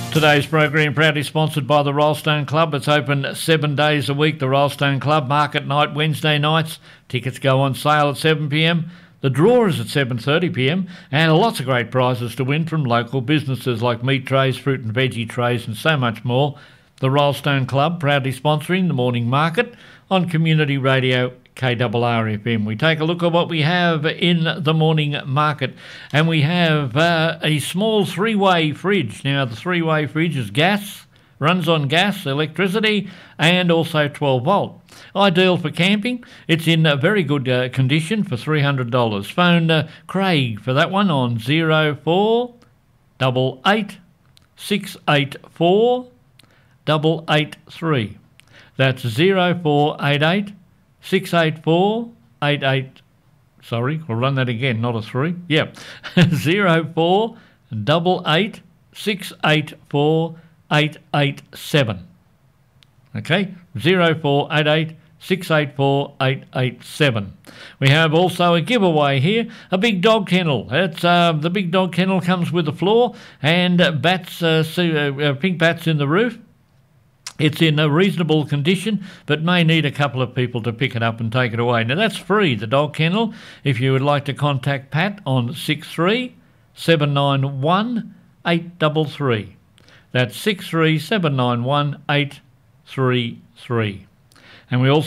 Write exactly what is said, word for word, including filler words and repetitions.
Today's program proudly sponsored by the Rollstone Club. It's open seven days a week. The Rollstone Club, market night, Wednesday nights. Tickets go on sale at seven p m. The draw is at seven thirty p m and lots of great prizes to win from local businesses like meat trays, fruit and veggie trays and so much more. The Rollstone Club proudly sponsoring the morning market on Community Radio K R R F M. We take a look at what we have in the morning market, and we have uh, a small three-way fridge. Now, the three-way fridge is gas, runs on gas, electricity, and also twelve volt. Ideal for camping. It's in a very good uh, condition for three hundred dollars. Phone uh, Craig for that one on zero four eight eight six eight four eight eight three. That's zero four eight eight six eight four eight eight. Sorry, we'll run that again, not a three. Yep, zero four eight eight six eight four eight eight seven. Okay, zero four eight eight six eight four eight eight seven. We have also a giveaway here, a big dog kennel. It's uh, the big dog kennel comes with a floor and uh, bats, uh, uh, pink bats in the roof. It's in a reasonable condition, but may need a couple of people to pick it up and take it away. Now, that's free, the dog kennel. If you would like to contact Pat on six three seven nine one eight three three. That's six three seven nine one eight three three. And we also